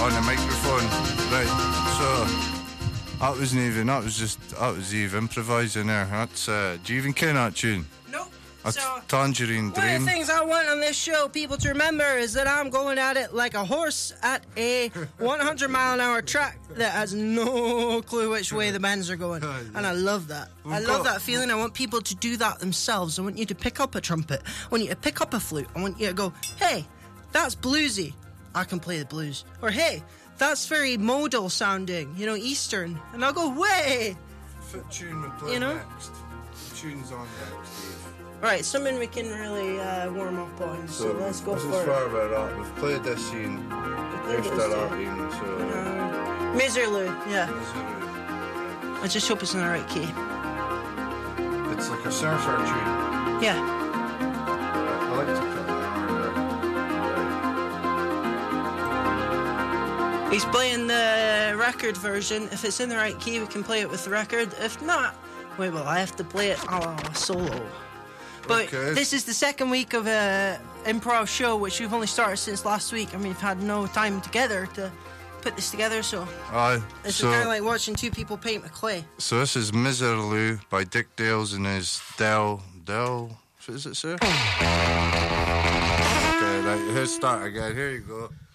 on the microphone. Right, so that was Eve improvising there. That's do you even ken that tune? Nope. That's So, Tangerine one Dream. of the things I want on this show, people to remember, is that I'm going at it like a horse at a 100-mile-an-hour track that has no clue which way the bends are going. And I love that. I love that feeling. I want people to do that themselves. I want you to pick up a trumpet. I want you to pick up a flute. I want you to go, hey, that's bluesy. I can play the blues. Or, hey, that's very modal sounding, Eastern. And I'll go, way! What tune we play next? What tune's on next, Steve? Right, something we can really warm up on, so let's go for it. This is far about that. We've played this scene. There's that arting, so... Miserloo, yeah. Miserloo. I just hope it's in the right key. It's like a surfer tune. Yeah. I like to put that harder. He's playing the record version. If it's in the right key, we can play it with the record. If not, well, I have to play it a solo. But This is the second week of a improv show, which we've only started since last week. I mean, we've had no time together to put this together, so it's kind of like watching two people paint with clay. So this is Miserloo by Dick Dales and his Del, what is it, sir? Okay, right, here's start again. Here you go.